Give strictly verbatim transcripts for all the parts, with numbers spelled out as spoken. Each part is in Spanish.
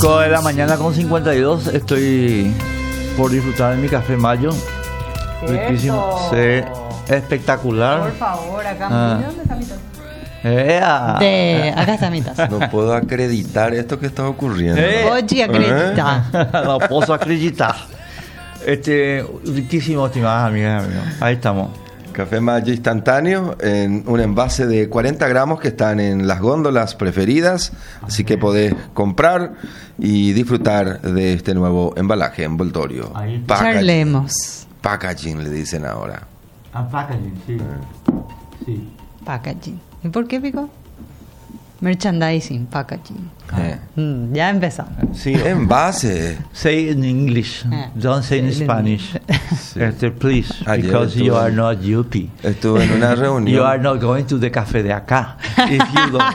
cinco de la mañana con cincuenta y dos. Estoy por disfrutar de mi café mayo. Riquísimo. Sí, espectacular. Por favor, acá. Ah. ¿De dónde está mi taza? Eh, De, acá está mi taza. No puedo acreditar esto que está ocurriendo. Eh. Oye, acredita. No puedo acreditar. Este, riquísimo, estimadas amigas y amigos. Ahí estamos. Café Mayo instantáneo en un envase de cuarenta gramos que están en las góndolas preferidas, así que podés comprar y disfrutar de este nuevo embalaje, envoltorio. Ahí. Packaging. Charlemos. Packaging le dicen ahora. Ah, packaging, sí. Sí. Packaging. ¿Y por qué, Pico? Merchandising, packaging. Eh. Mm, ya empezamos. Sí, envase. Say in English, Ah. don't say in In- Spanish. Este, please, Ayer because estuve- you are not U P. Estuve en una reunión. You are not going to the café de acá. If you don't.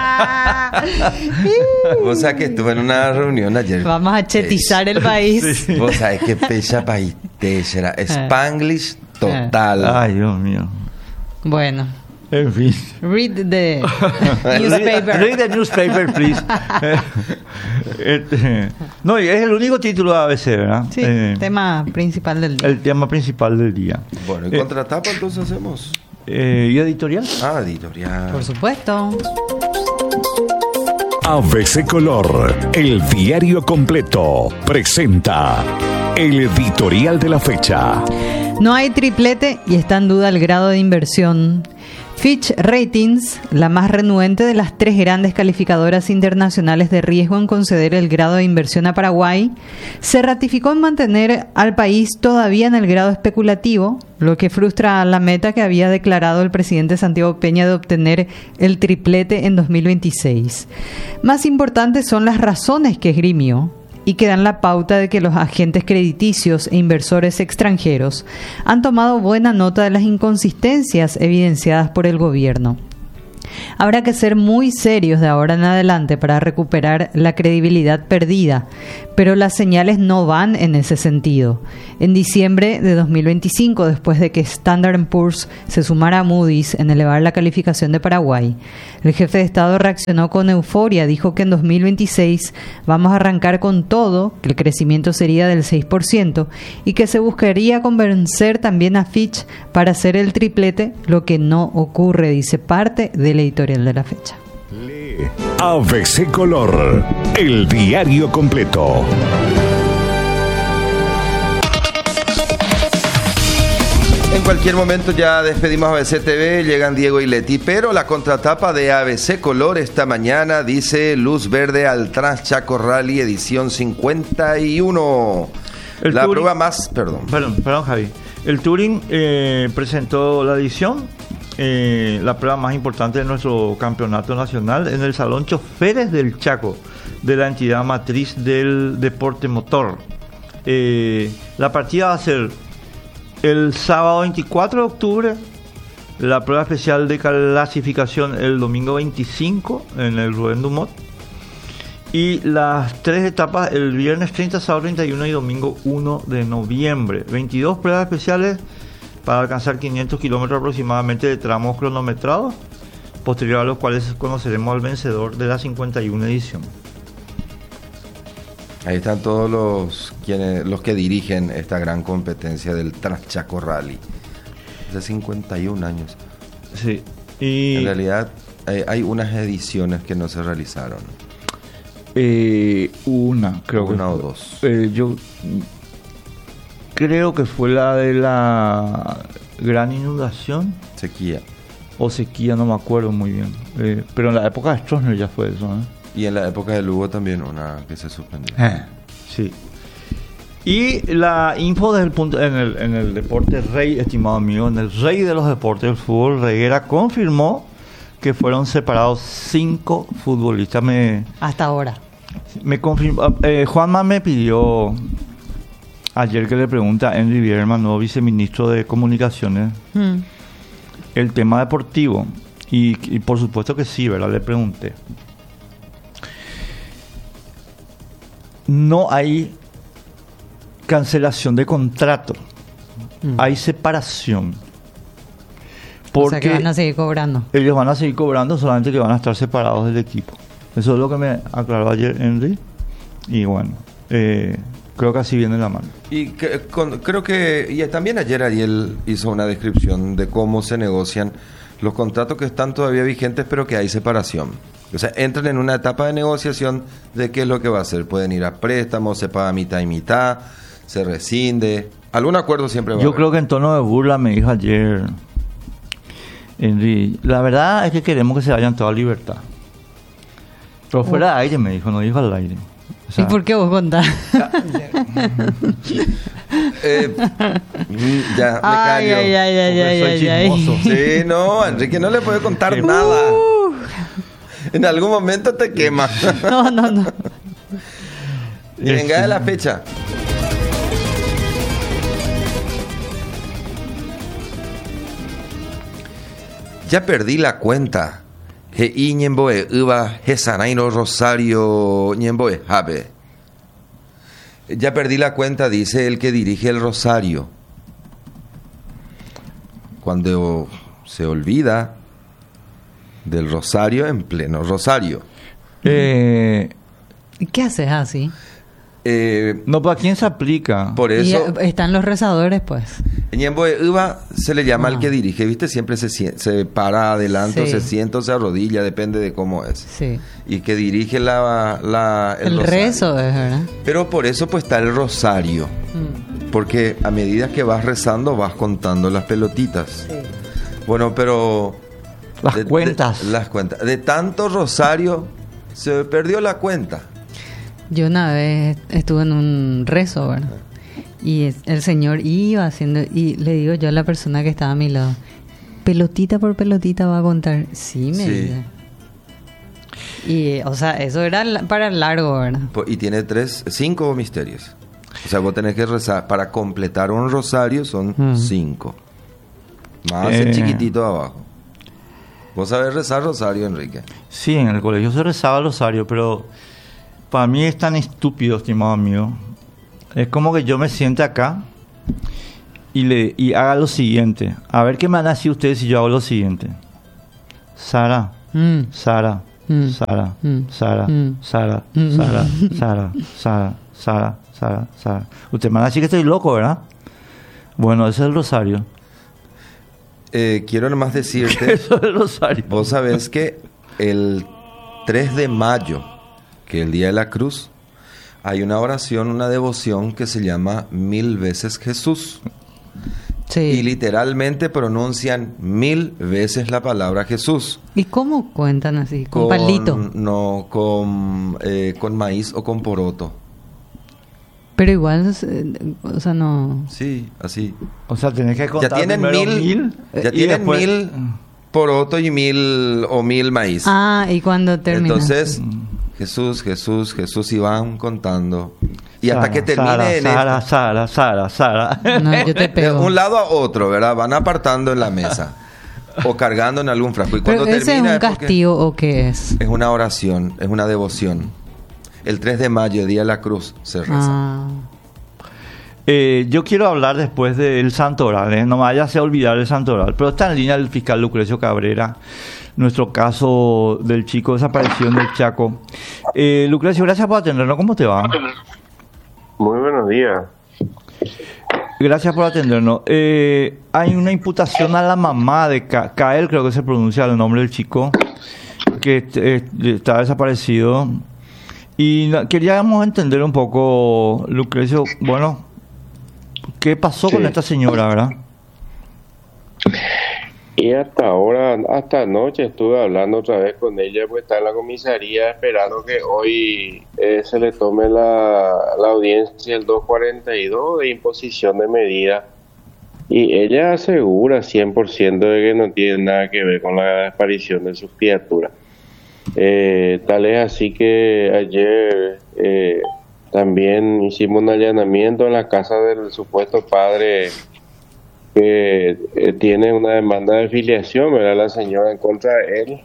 Vos sabés que estuve en una reunión ayer. Vamos a chetizar el país. Sí. Vos sabés que pecha país era Spanglish total. Ay, Dios mío. Bueno, En fin. read the Read, newspaper. read the newspaper, please. Este, no, y es el único título de A B C, ¿verdad? Sí, Eh, tema principal del día. el tema principal del día. Bueno, ¿y Eh, contratapa entonces hacemos? eh, ¿Y editorial? Ah, editorial. Por supuesto. A B C Color, el diario completo, presenta el editorial de la fecha. No hay triplete y está en duda el grado de inversión. Fitch Ratings, la más renuente de las tres grandes calificadoras internacionales de riesgo en conceder el grado de inversión a Paraguay, se ratificó en mantener al país todavía en el grado especulativo, lo que frustra la meta que había declarado el presidente Santiago Peña de obtener el triplete en dos mil veintiséis. Más importantes son las razones que esgrimió y que dan la pauta de que los agentes crediticios e inversores extranjeros han tomado buena nota de las inconsistencias evidenciadas por el gobierno. Habrá que ser muy serios de ahora en adelante para recuperar la credibilidad perdida, pero las señales no van en ese sentido. En diciembre de dos mil veinticinco, después de que Standard and Poor's se sumara a Moody's en elevar la calificación de Paraguay, el jefe de Estado reaccionó con euforia, dijo que en dos mil veintiséis vamos a arrancar con todo, que el crecimiento sería del seis por ciento y que se buscaría convencer también a Fitch para hacer el triplete, lo que no ocurre, dice parte del editorial de la fecha. Lee A B C Color, el diario completo. En cualquier momento ya despedimos A B C T V, llegan Diego y Leti, pero la contratapa de A B C Color esta mañana dice luz verde al Transchaco Rally edición cincuenta y uno. El La Touring- prueba más, perdón. Perdón, perdón, Javi. El Touring eh, presentó la edición, eh, la prueba más importante de nuestro campeonato nacional en el Salón Choferes del Chaco, de la entidad matriz del deporte motor. Eh, la partida va a ser el sábado veinticuatro de octubre, la prueba especial de clasificación el domingo veinticinco en el Rubén Dumont, y las tres etapas el viernes treinta, sábado treinta y uno y domingo uno de noviembre. veintidós pruebas especiales para alcanzar quinientos kilómetros aproximadamente de tramos cronometrados, posterior a los cuales conoceremos al vencedor de la cincuenta y una edición. Ahí están todos los quienes los que dirigen esta gran competencia del Transchaco Rally. De cincuenta y un años. Sí. Y En realidad hay, hay unas ediciones que no se realizaron. eh, una, creo que Una o fue. dos. Eh, yo mm, creo que fue la de la gran inundación Sequía. o sequía, no me acuerdo muy bien. Eh, pero en la época de Stroessner ya fue eso, ¿eh? Y en la época de Lugo también una que se suspendió. Sí. Y la info del punto en el, en el deporte rey, estimado amigo, en el rey de los deportes, el fútbol, Reguera confirmó que fueron separados cinco futbolistas. Me, Hasta ahora. me confirmó, eh, Juanma me pidió ayer que le pregunta a Henry Bierman, nuevo viceministro de Comunicaciones, Mm. el tema deportivo. Y, y por supuesto que sí, ¿verdad? Le pregunté. No hay cancelación de contrato, Mm. hay separación. O Porque sea que van a seguir cobrando. ellos van a seguir cobrando, solamente que van a estar separados del equipo. Eso es lo que me aclaró ayer Henry. Y bueno, eh, creo que así viene la mano. Y que, con, creo que y también ayer Ariel hizo una descripción de cómo se negocian los contratos que están todavía vigentes, pero que hay separación. O sea, entran en una etapa de negociación de qué es lo que va a hacer. Pueden ir a préstamos, se paga mitad y mitad, se rescinde. Algún acuerdo siempre va a Yo haber. creo que en tono de burla me dijo ayer Henry, la verdad es que queremos que se vayan toda libertad. Pero fuera de aire me dijo, no dijo al aire. O sea, ¿Y por qué vos contás? Eh, ya, me Ay, callo. ay, ay, ay, Porque ay, soy ay, ay. chismoso. Sí, no, Enrique no le puede contar Sí. nada. En algún momento te quema. No, no, no. Y venga de la fecha. Ya perdí la cuenta. He y ñemboe uva Gesanaino Rosario ñemboe Jabe. Ya perdí la cuenta, dice el que dirige el Rosario. Cuando se olvida del Rosario en pleno Rosario. Eh, ¿Qué haces así? Eh, no, ¿para quién se aplica? por Y eso, eh, están los rezadores, pues. Ñemboe Uva se le llama Ah. al que dirige, ¿viste? Siempre se, sien- se para adelante, o Sí. se sienta o se arrodilla, depende de cómo es. Sí. Y que dirige la, la- El, rosario. rezo es, ¿verdad? Pero por eso pues está el rosario. Mm. Porque a medida que vas rezando vas contando las pelotitas. Sí. Bueno, pero... Las de- cuentas. de- las cuentas. De tanto rosario se perdió la cuenta. Yo una vez estuve en un rezo, ¿verdad? Y es- el Señor iba haciendo, y le digo yo a la persona que estaba a mi lado, pelotita por pelotita va a contar. Sí, me Sí. dice. Y, o sea, eso era la- para largo, ¿verdad? Po- Y tiene tres, cinco misterios. O sea, vos tenés que rezar. Para completar un rosario son Mm. cinco. Más el Eh. chiquitito de abajo. ¿Vos sabés rezar rosario, Enrique? Sí, en el colegio se rezaba el rosario, pero para mí es tan estúpido, estimado amigo. Es como que yo me siente acá y le y haga lo siguiente. A ver qué me van a decir ustedes si yo hago lo siguiente. Sara, Mm. Sara, Mm. Sara, Mm. Sara, Mm. Sara, Mm. Sara, Sara, Sara, Sara, Sara, Sara. Ustedes me van a decir que estoy loco, ¿verdad? Bueno, ese es el rosario. Eh, quiero nomás decirte, Eso es el rosario. vos sabés que el tres de mayo, que es el Día de la Cruz, hay una oración, una devoción que se llama Mil veces Jesús. Y Sí. literalmente pronuncian mil veces la palabra Jesús. ¿Y cómo cuentan así? Con, palito. No, con, eh, con maíz o con poroto. Pero igual, eh, o sea, no... Sí, así. O sea, tenés que contar Ya tienen primero mil, ya y tienen después- mil poroto y mil o mil maíz. Ah, y cuando termina. Entonces, Jesús, Jesús, Jesús, y van contando. Y hasta Sara, que termine Sara, en Sara, esta- Sara, Sara, Sara. No, yo te de pego. un lado a otro, ¿verdad? Van apartando en la mesa o cargando en algún frasco. Y ¿Pero cuando ese es termina un es porque castigo o qué es? es una oración, es una devoción. El tres de mayo, Día de la Cruz, se reza. Ah, Eh, yo quiero hablar después del Santo Oral, ¿eh? No me vayas a olvidar el Santo Oral, pero está en línea el fiscal Lucrecio Cabrera, nuestro caso del chico desaparecido en el Chaco. Eh, Lucrecio, gracias por atendernos. ¿Cómo te va? Muy buenos días. Gracias por atendernos. Eh, hay una imputación a la mamá de Ca- Cael, creo que se pronuncia el nombre del chico, que eh, está desaparecido. Y no- queríamos entender un poco, Lucrecio, bueno, ¿qué pasó Sí. con esta señora, verdad? Y hasta ahora, hasta anoche estuve hablando otra vez con ella, pues está en la comisaría esperando que hoy eh, se le tome la, la audiencia el doscientos cuarenta y dos de imposición de medida. Y ella asegura cien por ciento de que no tiene nada que ver con la desaparición de sus criaturas. Eh, tal es así que ayer eh, también hicimos un allanamiento en la casa del supuesto padre que eh, tiene una demanda de filiación, ¿verdad? La señora en contra de él.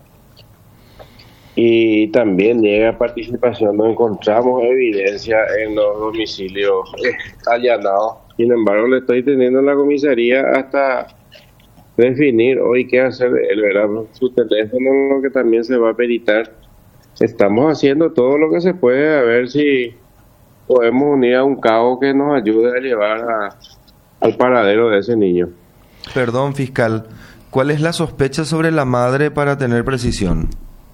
Y también niega participación. No encontramos evidencia en los domicilios eh, allanados. Sin embargo, le estoy teniendo en la comisaría hasta definir hoy qué hacer él, ¿verdad? Su teléfono, lo que también se va a peritar. Estamos haciendo todo lo que se puede a ver si podemos unir a un cabo que nos ayude a llevar a, al paradero de ese niño. Perdón, fiscal, ¿cuál es la sospecha sobre la madre para tener precisión?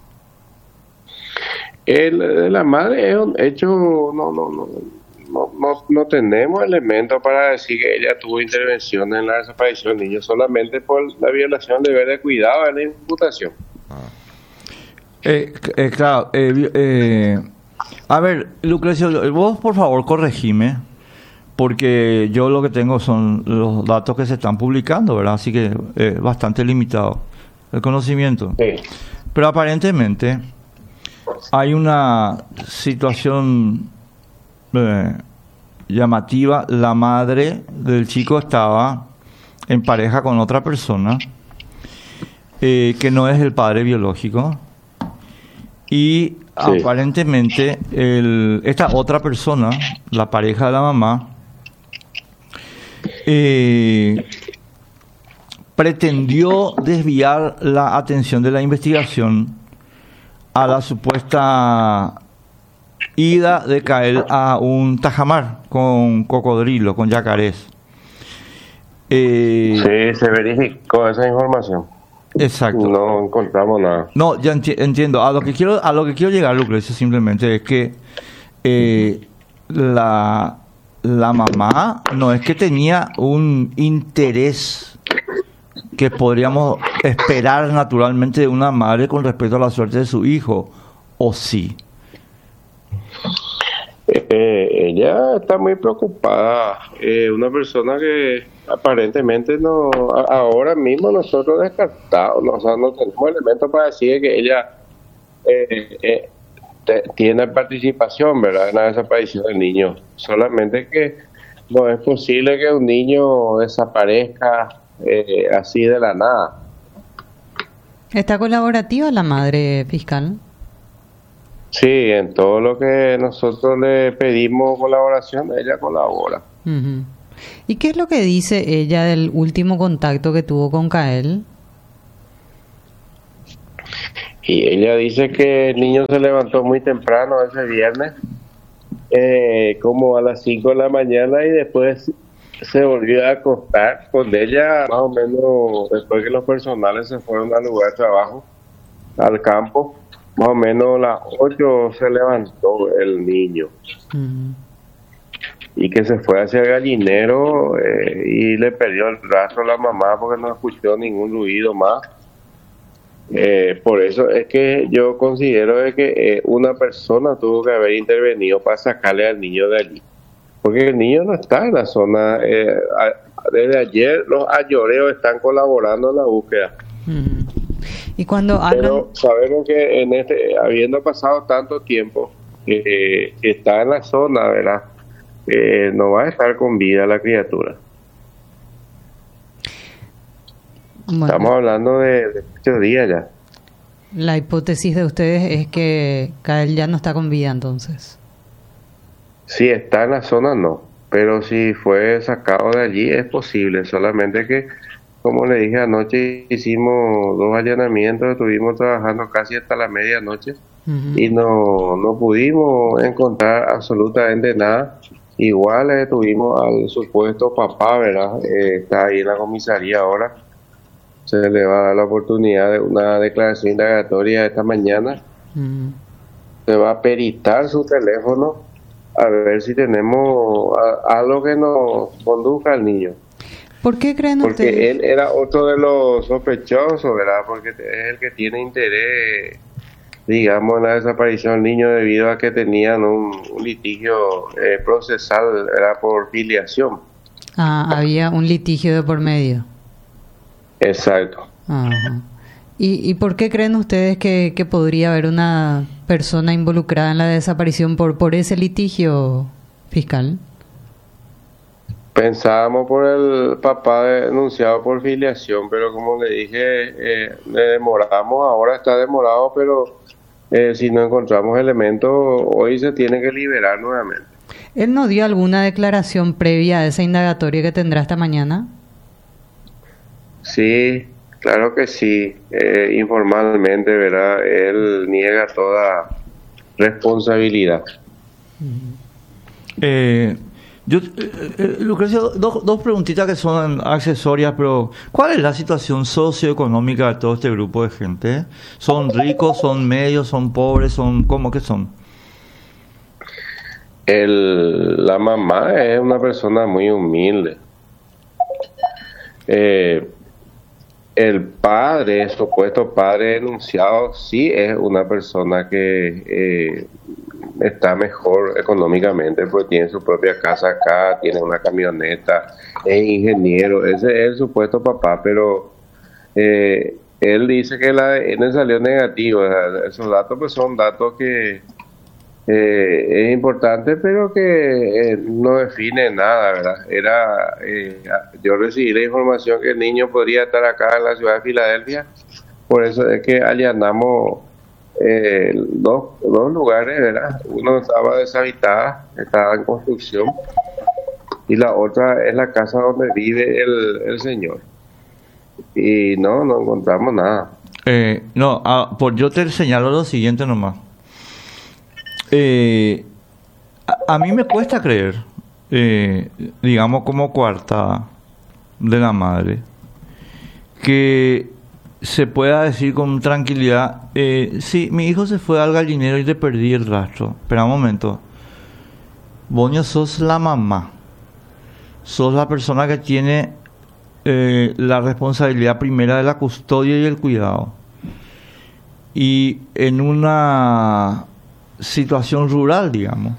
El de la madre es un hecho, no, no, no, no, no, no tenemos elementos para decir que ella tuvo intervención en la desaparición del niño, solamente por la violación de deber de cuidado en la imputación. Eh, eh, claro, eh, eh, a ver, Lucrecio, vos por favor corregime, porque yo lo que tengo son los datos que se están publicando, ¿verdad? Así que es eh, bastante limitado el conocimiento. Sí. Pero aparentemente hay una situación eh, llamativa. La madre del chico estaba en pareja con otra persona eh, que no es el padre biológico. Y sí, aparentemente el, esta otra persona, la pareja de la mamá, eh, pretendió desviar la atención de la investigación a la supuesta ida de Kael a un tajamar con cocodrilo, con yacarés. Eh, sí, se verificó esa información. Exacto. No encontramos nada. No, ya enti- entiendo. A lo que quiero, a lo que quiero llegar, Lucrecia, simplemente es que eh, la la mamá no es que tenía un interés que podríamos esperar naturalmente de una madre con respecto a la suerte de su hijo, ¿o sí? Eh, ella está muy preocupada. Eh, una persona que aparentemente no, a, ahora mismo nosotros descartamos, no, o sea, no tenemos elementos para decir que ella eh, eh, te, tiene participación, ¿verdad?, en la desaparición del niño. Solamente que no es posible que un niño desaparezca eh, así de la nada. ¿Está colaborativa la madre, fiscal? Sí, en todo lo que nosotros le pedimos colaboración, ella colabora. Uh-huh. ¿Y qué es lo que dice ella del último contacto que tuvo con Kael? Y ella dice que el niño se levantó muy temprano ese viernes, eh, como a las cinco de la mañana, y después se volvió a acostar con ella más o menos después que los personales se fueron al lugar de trabajo, al campo. Más o menos a las ocho se levantó el niño. Uh-huh. Y que se fue hacia el gallinero eh, y le perdió el rastro a la mamá porque no escuchó ningún ruido más. Eh, por eso es que yo considero de que eh, una persona tuvo que haber intervenido para sacarle al niño de allí. Porque el niño no está en la zona. Eh, a, desde ayer los ayoreos están colaborando en la búsqueda. Uh-huh. Y cuando hablan... Pero sabemos que en este, habiendo pasado tanto tiempo eh, que está en la zona, ¿verdad?, eh, no va a estar con vida la criatura. Bueno, estamos hablando de, de muchos días ya. La hipótesis de ustedes es que Kael ya no está con vida, entonces. Si está en la zona, no. Pero si fue sacado de allí, es posible. Solamente que, como le dije anoche, hicimos dos allanamientos, estuvimos trabajando casi hasta la medianoche, uh-huh, y no, no pudimos encontrar absolutamente nada. Igual eh, tuvimos al supuesto papá, ¿verdad? Eh, está ahí en la comisaría ahora. Se le va a dar la oportunidad de una declaración indagatoria esta mañana. Uh-huh. Se va a peritar su teléfono a ver si tenemos a, algo que nos conduzca al niño. ¿Por qué creen Porque ustedes? Porque él era otro de los sospechosos, ¿verdad? Porque es el que tiene interés, digamos, en la desaparición del niño debido a que tenían un, un litigio eh, procesal, era por filiación. Ah, había un litigio de por medio. Exacto. Ajá. ¿Y, ¿Y por qué creen ustedes que, que podría haber una persona involucrada en la desaparición por, por ese litigio, fiscal? Pensábamos por el papá denunciado por filiación, pero como le dije, eh, le demoramos, ahora está demorado, pero eh, si no encontramos elementos, hoy se tiene que liberar nuevamente. ¿Él no dio alguna declaración previa a esa indagatoria que tendrá esta mañana? Sí, claro que sí, eh, informalmente, ¿verdad? Él niega toda responsabilidad. Eh, yo, eh, eh, Lucrecio, dos, dos preguntitas que son accesorias, pero ¿cuál es la situación socioeconómica de todo este grupo de gente? ¿Son ricos, son medios, son pobres, son cómo que son? El, la mamá es una persona muy humilde. Eh, el padre, el supuesto padre denunciado, sí es una persona que eh, está mejor económicamente, porque tiene su propia casa acá, tiene una camioneta, es ingeniero, ese es el supuesto papá, pero eh, él dice que el A D N salió negativo. O sea, esos datos pues son datos que Eh, es importante, pero que eh, no define nada, ¿verdad? Era, eh, yo recibí la información que el niño podría estar acá en la ciudad de Filadelfia, por eso es que allanamos eh, dos, dos lugares, ¿verdad? Uno estaba deshabitada, estaba en construcción, y la otra es la casa donde vive el, el señor. Y no, no encontramos nada. Eh, no, ah, por yo te señalo lo siguiente nomás. Eh, a, a mí me cuesta creer, eh, digamos como coartada de la madre, que se pueda decir con tranquilidad, eh, sí, mi hijo se fue al gallinero y le perdí el rastro. Espera un momento. Boño, sos la mamá, sos la persona que tiene eh, la responsabilidad primera de la custodia y el cuidado. Y en una situación rural, digamos,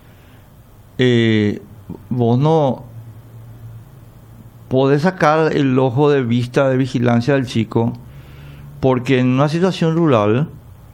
eh, vos no podés sacar el ojo de vista de vigilancia del chico, porque en una situación rural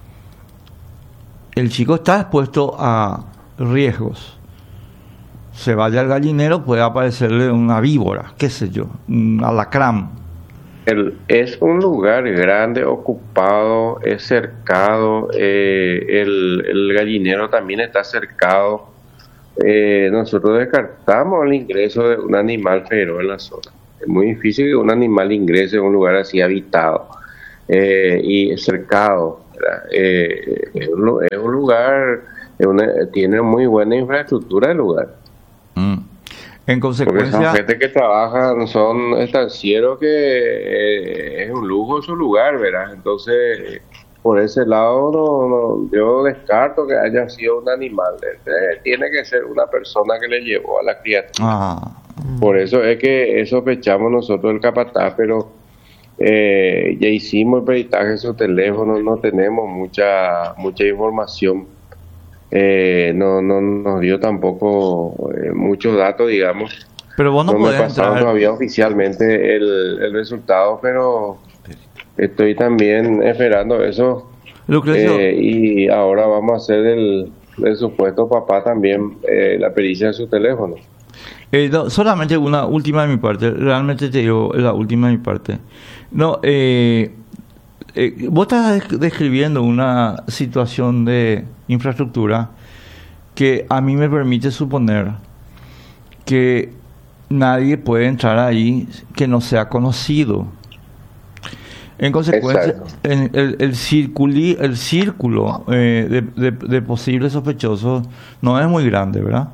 el chico está expuesto a riesgos. Se vaya al gallinero, puede aparecerle una víbora, qué sé yo, un alacrán. El, es un lugar grande, ocupado, es cercado, eh, el, el gallinero también está cercado. Eh, nosotros descartamos el ingreso de un animal feroz en la zona. Es muy difícil que un animal ingrese en un lugar así habitado eh, y cercado. Eh, es, un, es un lugar, es una, tiene muy buena infraestructura el lugar. Mm. En consecuencia, porque son gente que trabajan, son estancieros que eh, es un lujo su lugar, ¿verdad? Entonces, por ese lado, no, no, yo descarto que haya sido un animal. Eh, tiene que ser una persona que le llevó a la criatura. Ah. Por eso es que sospechamos nosotros el capataz, pero eh, ya hicimos el peritaje de su teléfono, no tenemos mucha mucha información. Eh, no, no nos dio tampoco eh, muchos datos, digamos. Pero vos no, no podés me pasaron entrar todavía oficialmente el, el resultado, pero estoy también esperando eso. Lucrecio. Eh, y ahora vamos a hacer el, el supuesto papá también eh, la pericia de su teléfono. Eh, no, solamente una última de mi parte, realmente te digo la última de mi parte. No, eh, eh, vos estás describiendo una situación de infraestructura que a mí me permite suponer que nadie puede entrar ahí que no sea conocido. En consecuencia, en el, el, circuli, el círculo eh, de, de, de posibles sospechosos no es muy grande, ¿verdad?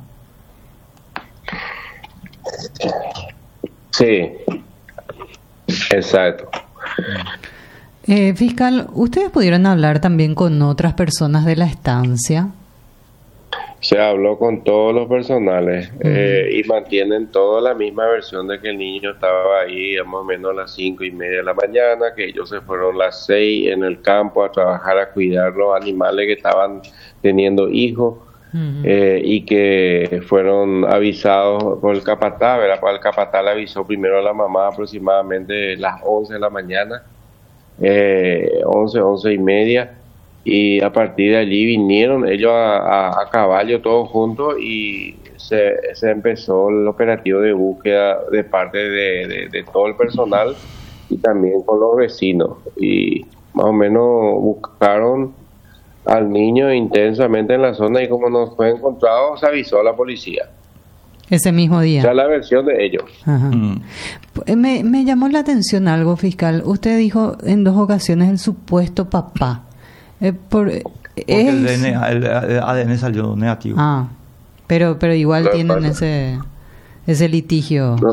Sí, exacto. Eh, fiscal, ¿ustedes pudieron hablar también con otras personas de la estancia? Se habló con todos los personales uh-huh. eh, y mantienen toda la misma versión de que el niño estaba ahí a más o menos a las cinco y media de la mañana, que ellos se fueron a las seis en el campo a trabajar, a cuidar los animales que estaban teniendo hijos. Uh-huh. Eh, y que fueron avisados por el capataz, ¿verdad? El capataz le avisó primero a la mamá aproximadamente las once de la mañana, eh, once, once y media, y a partir de allí vinieron ellos a, a, a caballo todos juntos y se, se empezó el operativo de búsqueda de parte de, de, de todo el personal y también con los vecinos, y más o menos buscaron al niño intensamente en la zona, y como no fue encontrado se avisó a la policía ese mismo día. Esa es la versión de ellos. Ajá. Mm. Me, me llamó la atención algo, fiscal. Usted dijo en dos ocasiones el supuesto papá. Eh, por, Porque es... el, D N A, el A D N salió negativo. Ah, Pero, pero igual No tienen pasa. ese ese litigio. No.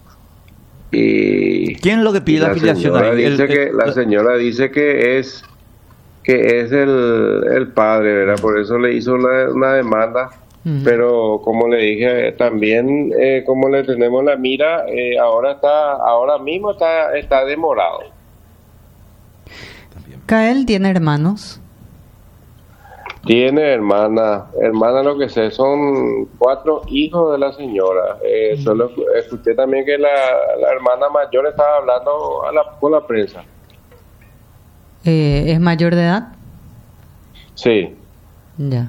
Y ¿Quién es lo que pide la afiliación señora ahí? dice El- que, el- la señora dice que es que es el, el padre, ¿verdad? Por eso le hizo una, una demanda. Ujú. Pero como le dije, también eh, como le tenemos la mira, eh, ahora está, ahora mismo está, está demorado. Kael tiene hermanos. Tiene hermana, hermana lo que sé, son cuatro hijos de la señora. Eh, solo escu- escuché también que la, la hermana mayor estaba hablando a la, con la prensa. Eh, ¿Es mayor de edad? Sí. Ya.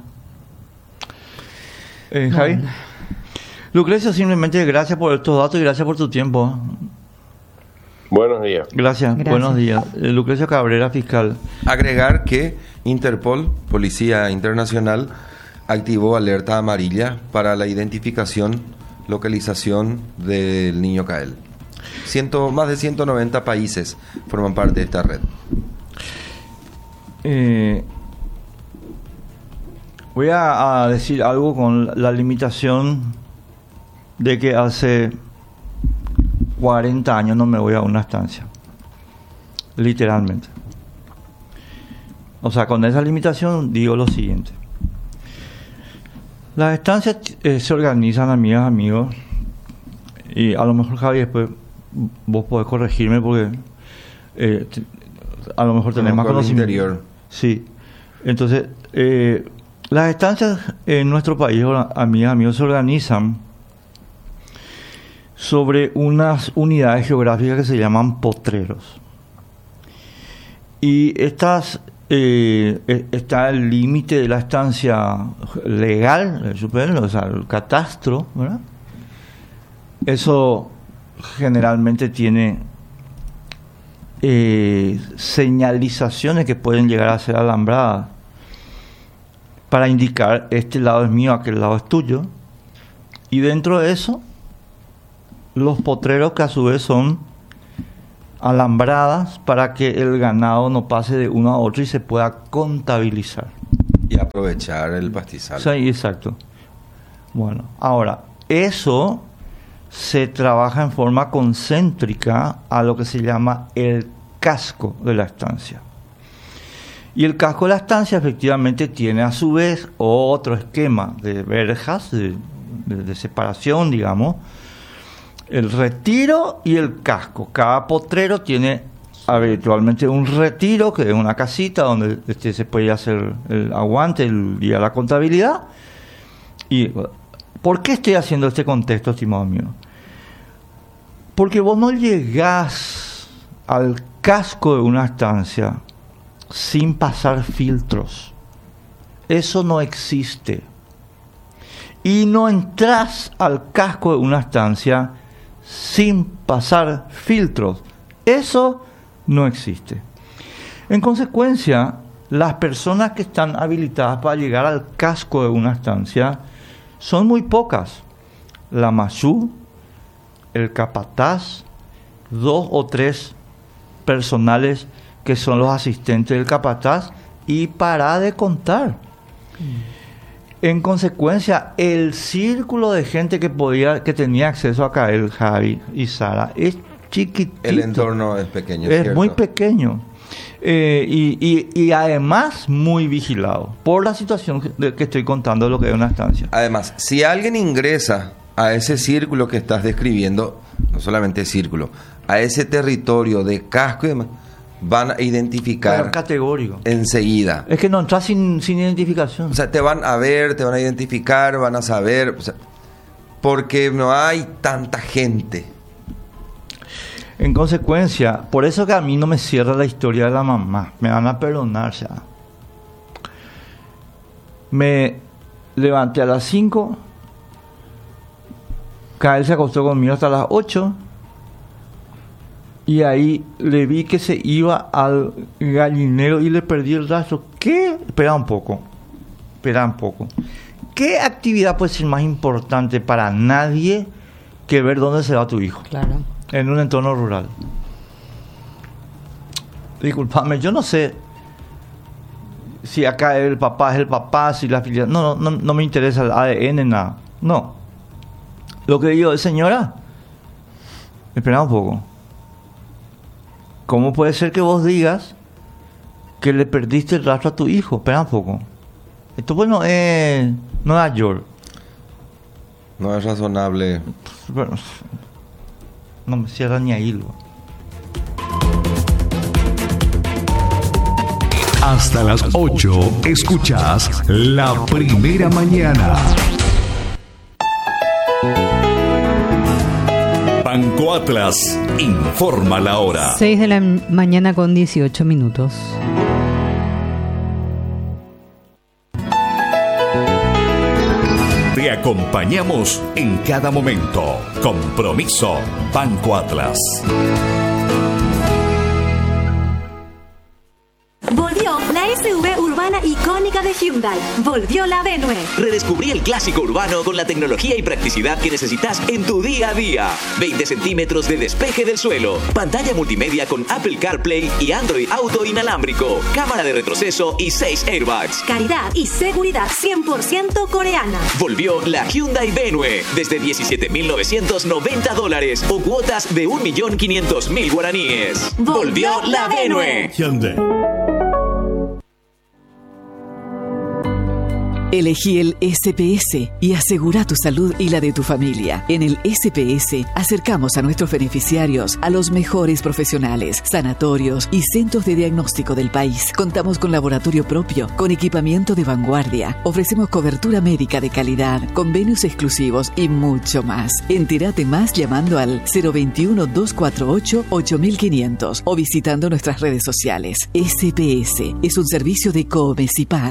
Eh, Javi. Lucrecia, simplemente gracias por estos datos y gracias por tu tiempo. Buenos días. Gracias, Gracias. buenos días. Eh, Lucrecia Cabrera, fiscal. Agregar que Interpol, Policía Internacional, activó alerta amarilla para la identificación, localización del niño Kael. Ciento, más de ciento noventa países forman parte de esta red. Eh, voy a, a decir algo con la limitación de que hace cuarenta años no me voy a una estancia. Literalmente. O sea, con esa limitación digo lo siguiente. Las estancias eh, se organizan, amigas, amigos, y a lo mejor, Javi, después vos podés corregirme porque eh, te- a lo mejor tenés Conozco más el conocimiento. interior. Sí. Entonces, eh, las estancias en nuestro país, o- amigas, amigos, se organizan sobre unas unidades geográficas que se llaman potreros. Y estas eh, eh, está el límite de la estancia legal, el super, o sea, el catastro, ¿verdad? Eso generalmente tiene eh, señalizaciones que pueden llegar a ser alambradas para indicar este lado es mío, aquel lado es tuyo. Y dentro de eso, los potreros que a su vez son alambradas para que el ganado no pase de uno a otro y se pueda contabilizar. Y aprovechar el pastizal. Sí, exacto. Bueno, ahora, eso se trabaja en forma concéntrica a lo que se llama el casco de la estancia. Y el casco de la estancia efectivamente tiene a su vez otro esquema de verjas, de, de- de separación, digamos, el retiro y el casco. Cada potrero tiene habitualmente un retiro, que es una casita donde este, se puede hacer el aguante el día de la contabilidad. ¿Y por qué estoy haciendo este contexto, estimado mío? Porque vos no llegás al casco de una estancia sin pasar filtros. Eso no existe. Y no entras al casco de una estancia sin pasar filtros. Eso no existe. En consecuencia, las personas que están habilitadas para llegar al casco de una estancia son muy pocas. La masú, el capataz, dos o tres personales que son los asistentes del capataz y para de contar. En consecuencia, el círculo de gente que podía, que tenía acceso a Kael, Javi y Sara es chiquitito. El entorno es pequeño. Es ¿cierto? muy pequeño. Eh, y, y, y además muy vigilado por la situación que, de- que estoy contando de lo que es una estancia. Además, si alguien ingresa a ese círculo que estás describiendo, no solamente círculo, a ese territorio de casco y demás, van a identificar Pero categórico. enseguida. Es que no entras sin, sin identificación. O sea, te van a ver, te van a identificar, van a saber, o sea, porque no hay tanta gente. En consecuencia, por eso que a mí no me cierra la historia de la mamá. Me van a perdonar ya. Me levanté a las cinco. Kael se acostó conmigo hasta las ocho. Y ahí le vi que se iba al gallinero y le perdí el rastro. ¿Qué? Espera un poco. Espera un poco. ¿Qué actividad puede ser más importante para nadie que ver dónde se va tu hijo? Claro. En un entorno rural. Disculpame, yo no sé si acá el papá es el papá, si la filial... No, no, no, no me interesa el A D N, nada. No. Lo que digo es, señora, espera un poco. ¿Cómo puede ser que vos digas que le perdiste el rastro a tu hijo? Espera un poco. Esto, bueno, es Nueva York. No es razonable. Bueno, no me cierra ni ahí. Lo. Hasta las ocho escuchás La Primera Mañana. Banco Atlas informa la hora. seis de la mañana con dieciocho minutos. Te acompañamos en cada momento. Compromiso Banco Atlas. Volvió la S U V urbana icónica de Hyundai. Volvió la Venue. Redescubrí el clásico urbano con la tecnología y practicidad que necesitas en tu día a día. veinte centímetros de despeje del suelo. Pantalla multimedia con Apple CarPlay y Android Auto inalámbrico. Cámara de retroceso y seis airbags. Calidad y seguridad cien por ciento coreana. Volvió la Hyundai Venue. Desde diecisiete mil novecientos noventa dólares o cuotas de un millón quinientos mil guaraníes. Volvió la Venue. Hyundai. Elegí el S P S y asegura tu salud y la de tu familia. En el S P S acercamos a nuestros beneficiarios a los mejores profesionales, sanatorios y centros de diagnóstico del país. Contamos con laboratorio propio, con equipamiento de vanguardia. Ofrecemos cobertura médica de calidad, convenios exclusivos y mucho más. Entérate más llamando al cero veintiuno, doscientos cuarenta y ocho, ocho mil quinientos o visitando nuestras redes sociales. S P S es un servicio de Comesipar.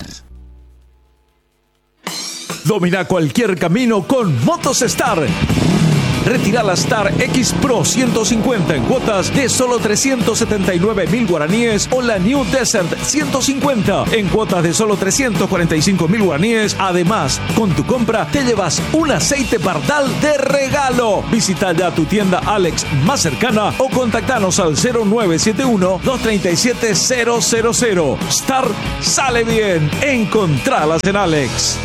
Domina cualquier camino con Motos Star. Retira la Star X Pro ciento cincuenta en cuotas de solo trescientos setenta y nueve mil guaraníes o la New Desert ciento cincuenta en cuotas de solo trescientos cuarenta y cinco mil guaraníes. Además, con tu compra te llevas un aceite Pardal de regalo. Visita ya tu tienda Alex más cercana o contactanos al cero nueve siete uno, dos tres siete, cero cero cero. Star sale bien. Encontralas en Alex.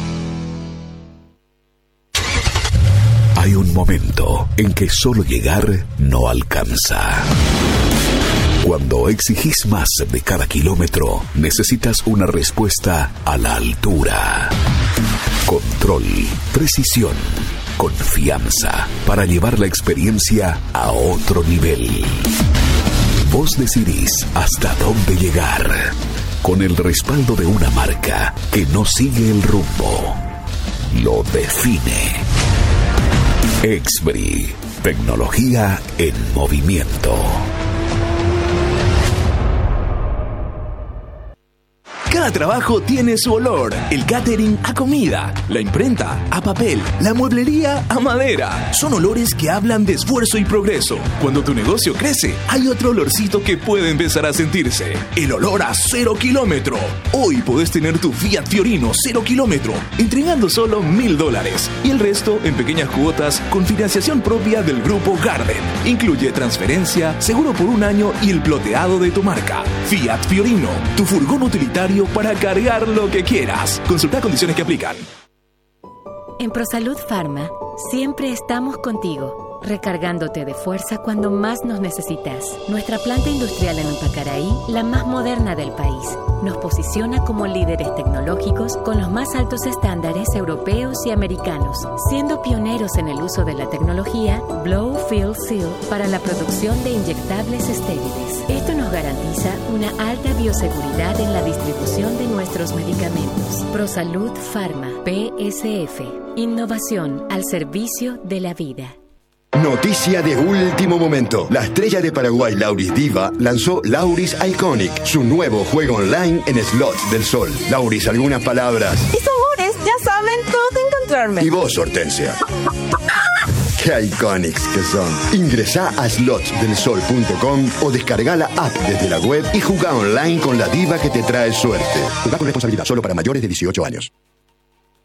Hay un momento en que solo llegar no alcanza. Cuando exigís más de cada kilómetro, necesitas una respuesta a la altura. Control, precisión, confianza para llevar la experiencia a otro nivel. Vos decidís hasta dónde llegar, con el respaldo de una marca que no sigue el rumbo, lo define. Exbri, tecnología en movimiento. Cada trabajo tiene su olor. El catering a comida, la imprenta a papel, la mueblería a madera. Son olores que hablan de esfuerzo y progreso. Cuando tu negocio crece, hay otro olorcito que puede empezar a sentirse. El olor a cero kilómetro. Hoy podés tener tu Fiat Fiorino cero kilómetro, entregando solo mil dólares. Y el resto en pequeñas cuotas con financiación propia del Grupo Garden. Incluye transferencia, seguro por un año y el ploteado de tu marca. Fiat Fiorino, tu furgón utilitario para cargar lo que quieras. Consulta condiciones que aplican. En ProSalud Pharma, siempre estamos contigo, recargándote de fuerza cuando más nos necesitas. Nuestra planta industrial en Ampacaraí, la más moderna del país, nos posiciona como líderes tecnológicos con los más altos estándares europeos y americanos, siendo pioneros en el uso de la tecnología Blow Fill Seal para la producción de inyectables estériles. Esto nos garantiza una alta bioseguridad en la distribución de nuestros medicamentos. ProSalud Pharma, P S F. Innovación al servicio de la vida. Noticia de último momento. La estrella de Paraguay, Lauris Diva, lanzó Lauris Iconic, su nuevo juego online en slots del sol. Lauris, algunas palabras. Mis amores, ya saben dónde encontrarme. Y vos, Hortensia. ¡Qué iconics que son! Ingresá a slots del sol punto com o descarga la app desde la web y jugá online con la diva que te trae suerte. Jugá con responsabilidad solo para mayores de dieciocho años.